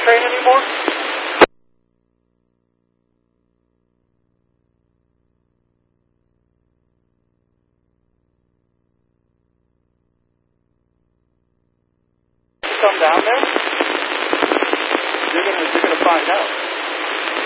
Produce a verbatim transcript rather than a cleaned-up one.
train anymore? Come down there? You're gonna, you're gonna find out.